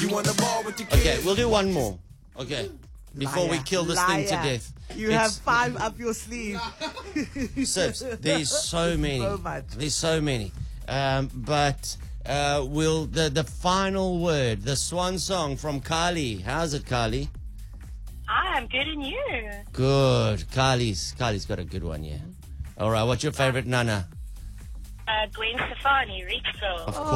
You want the ball with the kids? Okay, we'll do one more. Okay. Before we kill this thing to death. You have 5 up your sleeve. Sips, there's so many. So much. There's so many. But we'll the final word, the swan song from Kali. How's it, Kali? Hi, I'm good, and you? Good. Kali's got a good one, yeah. All right, what's your favorite Nana? Gwen Stefani, Riksville. Of